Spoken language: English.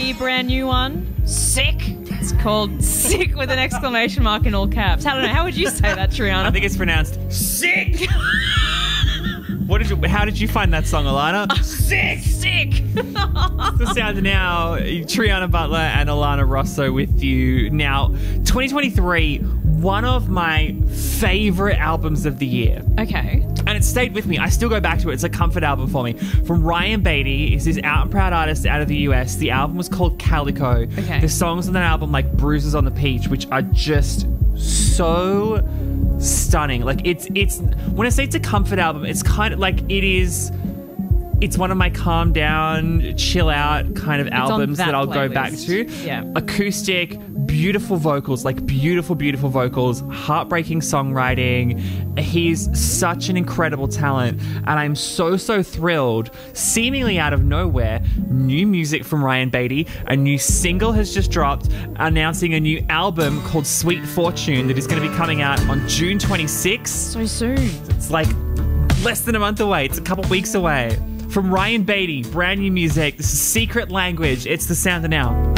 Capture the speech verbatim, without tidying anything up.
Beatty brand new one. Sick. It's called Sick with an exclamation mark in all caps. I don't know. How would you say that, Triana? I think it's pronounced sick. What did you? How did you find that song, Alana? Sick, sick. The sound now, Triana Butler and Alana Rosso with you. Now, twenty twenty-three, one of my favorite albums of the year. Okay. And it stayed with me. I still go back to it. It's a comfort album for me. From Ryan Beatty. He's this out and proud artist out of the U S. The album was called Calico. Okay. The songs on that album, like Bruises on the Peach, which are just so stunning. Like it's it's when I say it's a comfort album, it's kind of like it is it's one of my calm down, chill out kind of albums that, that I'll playlist. go back to. Yeah. Acoustic, beautiful vocals, like beautiful, beautiful vocals, heartbreaking songwriting. He's such an incredible talent, and I'm so, so thrilled. Seemingly out of nowhere, new music from Ryan Beatty. A new single has just dropped, announcing a new album called Sweet Fortune that is going to be coming out on June twenty-sixth. So soon. It's like less than a month away. It's a couple weeks away. From Ryan Beatty, brand new music. This is Secret Language. It's the sound of now.